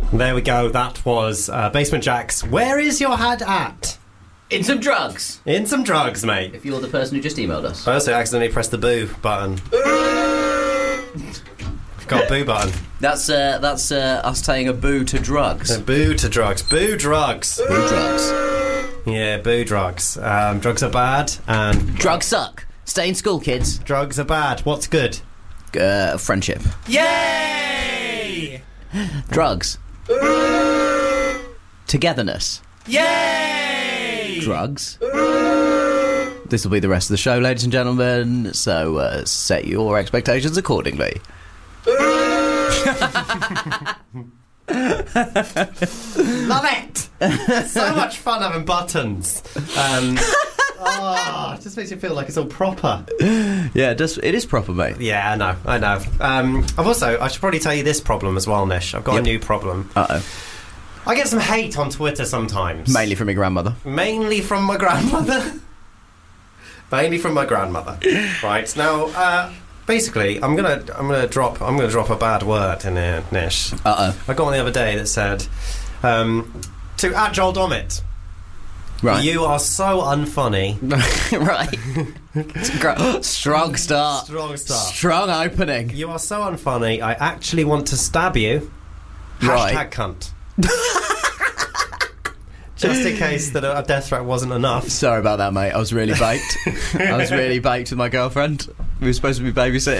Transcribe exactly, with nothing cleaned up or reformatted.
There we go. That was uh, Basement Jaxx. Where is your head at? In some drugs. In some drugs, mate. If you're the person who just emailed us. I also accidentally pressed the boo button. I've got a boo button. That's uh, that's uh, us saying a boo to drugs. A boo to drugs. Boo drugs. Boo drugs. Yeah, boo drugs. Um, drugs are bad, and drugs suck. Stay in school, kids. Drugs are bad. What's good? Uh, friendship. Yay! Drugs. Togetherness. Yay! Drugs. This will be the rest of the show, ladies and gentlemen, so uh, set your expectations accordingly. Love it! So much fun having buttons. Um, oh, it just makes you feel like it's all proper. Yeah, it, does, it is proper, mate. Yeah, I know, I know. Um, I've also, I should probably tell you this problem as well, Nish. I've got yep. a new problem. Uh-oh. I get some hate on Twitter sometimes. Mainly from your grandmother. Mainly from my grandmother. Mainly from my grandmother. Right, now, uh, basically, I'm gonna, I'm gonna drop, I'm gonna drop a bad word in here, Nish. Uh-oh. I got one the other day that said, um, to at Joel Dommett. Right. You are so unfunny. Right. Strong start. Strong start. Strong opening. You are so unfunny, I actually want to stab you. Right. Hashtag cunt. Just in case that a death threat wasn't enough. Sorry about that, mate. I was really baked. I was really baked with my girlfriend. We were supposed to be babysitting.